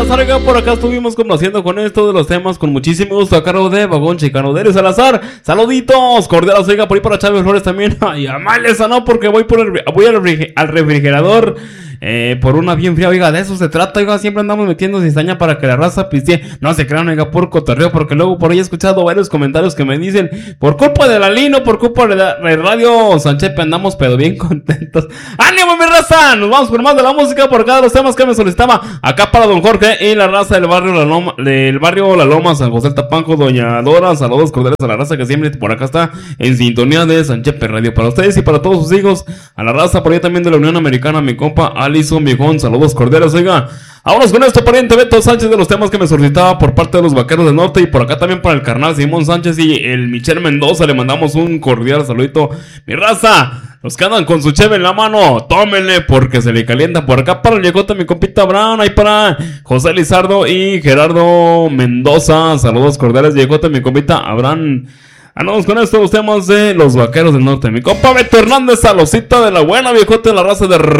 Salazar, oiga, por acá estuvimos conociendo con esto de los temas con muchísimo gusto a cargo de Vagón Chicano de Salazar. Saluditos cordiales, oiga, por ahí para Chávez Flores también. Ay, amálesa, ¿no? Porque voy al refrigerador. Por una bien fría, oiga, de eso se trata, oiga, siempre andamos metiendo cizaña para que la raza pistee. No se crean, oiga, por cotorreo, porque luego por ahí he escuchado varios comentarios que me dicen, por culpa de la Lino, por culpa de la Radio Sanchepe, andamos pero bien contentos. ¡Ánimo, mi raza! Nos vamos por más de la música, por cada de los temas que me solicitaba. Acá para don Jorge y la raza del barrio La Loma, San José el Tapanco, doña Dora, saludos cordiales a la raza que siempre por acá está en sintonía de Sanchepe Radio. Para ustedes y para todos sus hijos, a la raza por ahí también de la Unión Americana, mi compa Alison Viejón, saludos cordiales, oiga. Vámonos con esto, pariente Beto Sánchez, de los temas que me solicitaba por parte de los Vaqueros del Norte. Y por acá también para el carnal Simón Sánchez y el Michel Mendoza, le mandamos un cordial saludito. Mi raza, los que andan con su cheve en la mano, tómenle porque se le calienta. Por acá para el Yecote, mi compita Abraham, ahí para José Lizardo y Gerardo Mendoza, saludos cordiales, Yecote, mi compita Abraham. Andamos con estos los temas de los Vaqueros del Norte. Mi compa Beto Hernández, salosita de la buena, viejote, de la raza de